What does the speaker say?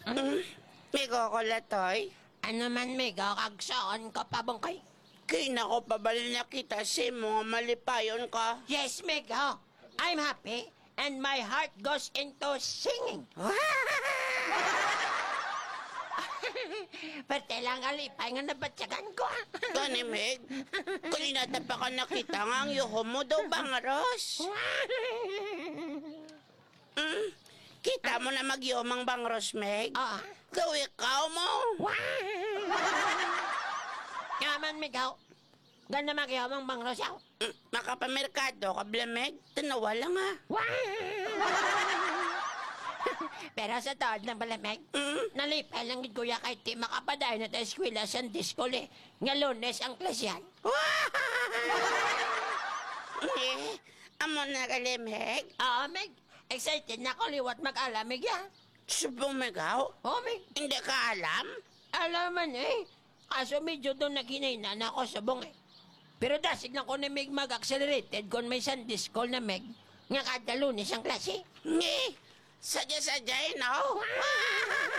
Migo ko latoy. Ano man, Migo, kagsaon ka pa bang kay? Kina ko pabali na kita si mga malipayon ka. Yes, Migo. I'm happy and my heart goes into singing. Pati lang alipay nga nabatsagan ko. Gani, Meg. Kulinata pa ka nakita nga ang yuho mo daw bangros. Kita mo na magyomang bangros, Meg. Ah. Ikaw mo. Yaman, Migo. Ganda magyamang bang rosaw. Makapamerkado ka, Meg. Tanawa lang ha. Pero sa taod ng balamig, nalipay lang gid kuya kay ti makapaday na ta eskwela sa diskole. Nga Lunes ang klasyan. Amo na kalimig. Oo, Meg. Excited na ko liwat mag-alamig ya. Subong Megaw? Oo, Meg. Hindi ka alam? Alaman eh. Kaso medyo doon naginainan ako sa bong eh. Pero dasig lang ko na Meg mag-accelerated kung may Sunday school na Meg. Nga kada Lunes ang klase. Sadya-sadya, no?